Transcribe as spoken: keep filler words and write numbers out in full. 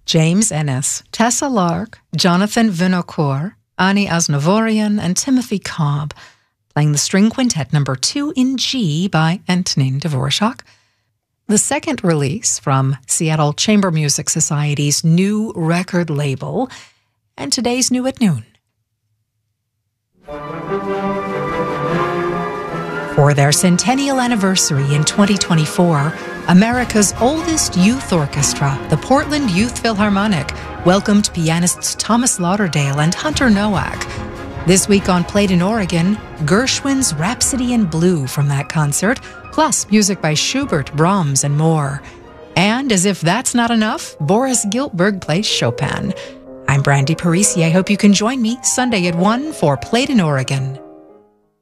James Ennis, Tessa Lark, Jonathan Vinocourt, Ani Aznavourian, and Timothy Cobb, playing the String Quintet number two in G by Antonin Dvorak. The second release from Seattle Chamber Music Society's new record label, and today's New at Noon. For their centennial anniversary in twenty twenty-four, America's oldest youth orchestra, the Portland Youth Philharmonic, welcomed pianists Thomas Lauderdale and Hunter Nowak. This week on Played in Oregon, Gershwin's Rhapsody in Blue from that concert, plus music by Schubert, Brahms, and more. And as if that's not enough, Boris Giltberg plays Chopin. I'm Brandy Parisi. I hope you can join me Sunday at one for Played in Oregon.